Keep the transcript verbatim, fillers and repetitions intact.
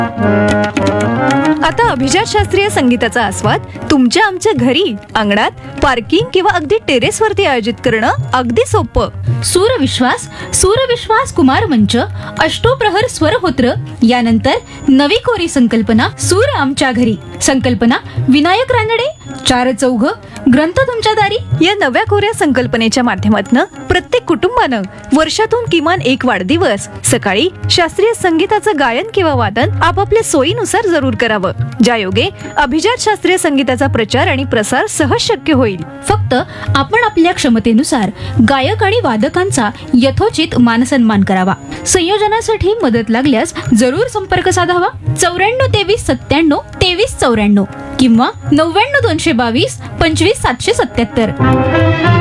आता अभिजात शास्त्रीय संगीताचा आस्वाद तुमच्या आमच्या घरी, अंगणात, पार्किंग किंवा अगदी टेरेसवरती आयोजित करणं अगदी सोपं. सूरविश्वास सूरविश्वास कुमार मंच, अष्टोप्रहर स्वरहोत्र, यानंतर नवी कोरी संकल्पना सूर आमच्या घरी. संकल्पना विनायक रानडे, चार चौघ, ग्रंथ तुमच्या दारी. या नव्या कोऱ्या संकल्पनेच्या माध्यमातून प्रत्येक कुटुंबानं वर्षातून किमान एक वाढदिवस सकाळी शास्त्रीय संगीताचं गायन किंवा वादन आपापल्या सोयीनुसार जरूर करावं, ज्यायोगे अभिजात शास्त्रीय संगीताचा प्रचार आणि प्रसार सहज शक्य होईल. फक्त आपण आपल्या क्षमतेनुसार गायक आणि वादकांचा यथोचित मानसन्मान करावा. संयोजनासाठी मदत लागल्यास जरूर संपर्क साधावा. चौऱ्याण्णव तेवीस सत्त्याण्णव तेवीस चौऱ्याण्णव किंवा नव्याण्णव दोनशे बावीस पंचवीस सातशे सत्याहत्तर.